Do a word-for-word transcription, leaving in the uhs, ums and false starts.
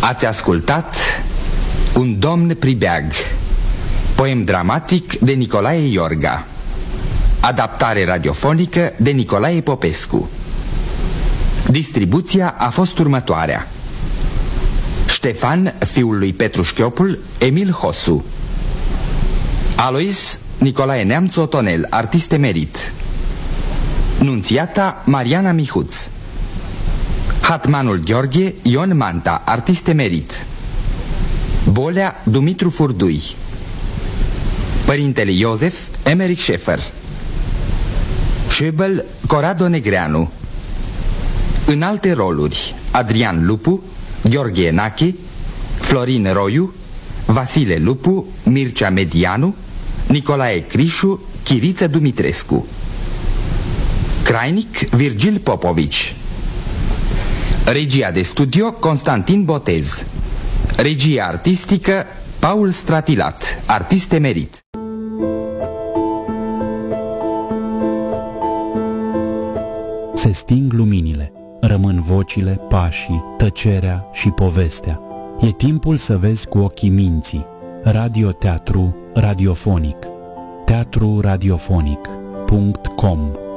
Ați ascultat Un domn pribeag, poem dramatic de Nicolae Iorga, adaptare radiofonică de Nicolae Popescu. Distribuția a fost următoarea: Ștefan, fiul lui Petru Șchiopul, Emil Hosu; Alois Nicolae Neamțu Otonel, artist emerit; Nunțiata Mariana Mihuț; Hatmanul Gheorghe Ion Manta, artist emerit; Bolea Dumitru Furdui; Părintele Iosef Emeric Șefer; Șebel Corado Negreanu. În alte roluri: Adrian Lupu, Gheorghe Enache, Florin Roiu, Vasile Lupu, Mircea Medianu, Nicolae Crișu, Chiriță Dumitrescu. Crainic Virgil Popovici. Regia de studio Constantin Botez. Regia artistică Paul Stratilat, artist emerit. Se sting luminile, rămân vocile, pașii, tăcerea și povestea. E timpul să vezi cu ochii minții. Radioteatru radiofonic. teatru radiofonic punct com